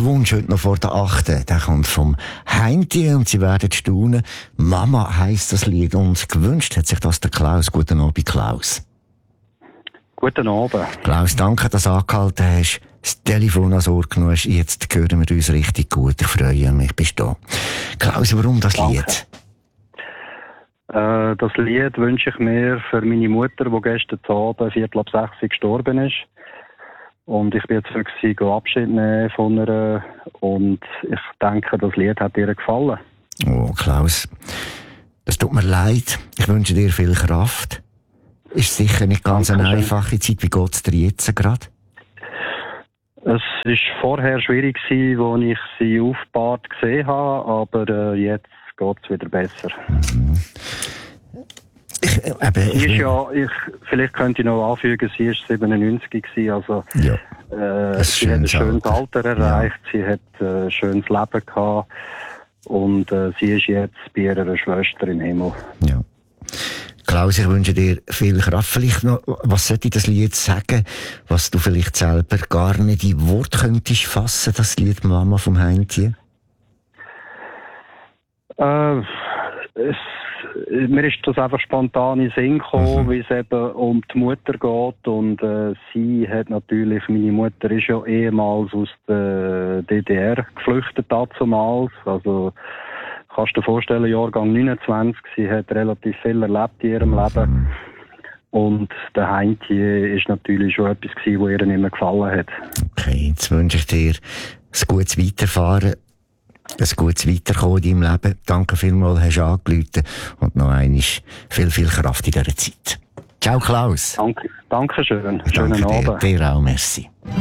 Der Wunsch heute noch vor der 8. Der kommt vom Heinti und Sie werden staunen. Mama heisst das Lied und gewünscht hat sich das der Klaus. Guten Abend, Klaus. Guten Abend. Klaus, danke, dass du angehalten hast. Das Telefon ans Ohr genommen hast. Jetzt hören wir uns richtig gut. Ich freue mich, bist du da. Klaus, warum das Lied? Das Lied wünsche ich mir für meine Mutter, die gestern Abend 5:45 gestorben ist. Und ich bin jetzt wirklich Abschied nehmen von ihr. Und ich denke, das Lied hat ihr gefallen. Oh, Klaus, das tut mir leid. Ich wünsche dir viel Kraft. Ist sicher nicht ganz eine einfache Zeit. Wie geht es dir jetzt gerade? Es war vorher schwierig, als ich sie aufgebahrt gesehen habe, aber jetzt geht es wieder besser. Vielleicht könnte ich noch anfügen, sie war 97 gewesen, also ja. Sie hat ein schönes Alter erreicht, sie hat ein schönes Leben gehabt und sie ist jetzt bei ihrer Schwester im Himmel. Ja. Klaus, ich wünsche dir viel Kraft. Vielleicht noch, was sollte ich das Lied sagen, was du vielleicht selber gar nicht in Wort könntest fassen, das Lied Mama vom Heinti? Mir ist das einfach spontan in den Sinn gekommen, wie es eben um die Mutter geht und sie hat natürlich, meine Mutter ist ja ehemals aus der DDR geflüchtet damals, also kannst du dir vorstellen, Jahrgang 29, sie hat relativ viel erlebt in ihrem Leben und der Heinti ist natürlich schon etwas gewesen, was ihr nicht mehr gefallen hat. Okay, jetzt wünsche ich dir ein gutes Weiterfahren, ein gutes Weiterkommen in deinem Leben. Danke vielmals, hast du angerufen und noch einmal viel Kraft in dieser Zeit. Ciao, Klaus. Danke schön. Schönen Abend. Dir auch, merci.